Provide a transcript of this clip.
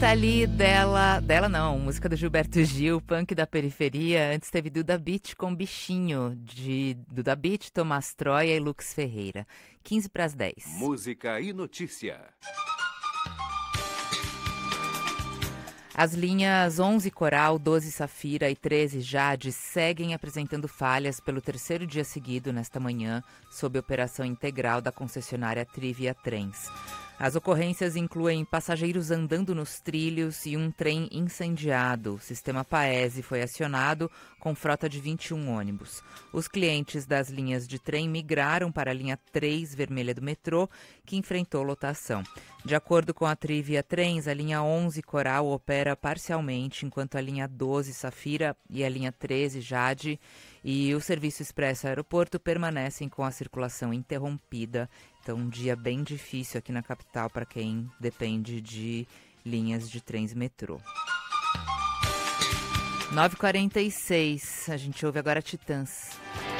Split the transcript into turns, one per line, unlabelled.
Rita Lee, dela não, música do Gilberto Gil, Punk da Periferia. Antes teve Duda Beat com Bichinho, de Duda Beat, Tomás Troia e Lux Ferreira. 15 para as 10.
Música e notícia.
As linhas 11 Coral, 12 Safira e 13 Jade seguem apresentando falhas pelo terceiro dia seguido nesta manhã, sob operação integral da concessionária Trivia Trens. As ocorrências incluem passageiros andando nos trilhos e um trem incendiado. O sistema Paese foi acionado com frota de 21 ônibus. Os clientes das linhas de trem migraram para a linha 3 vermelha do metrô, que enfrentou lotação. De acordo com a Trivia Trens, a linha 11 Coral opera parcialmente, enquanto a linha 12 Safira e a linha 13 Jade e o serviço expresso aeroporto permanecem com a circulação interrompida. Então, um dia bem difícil aqui na capital para quem depende de linhas de trens e metrô. 9h46, a gente ouve agora Titãs.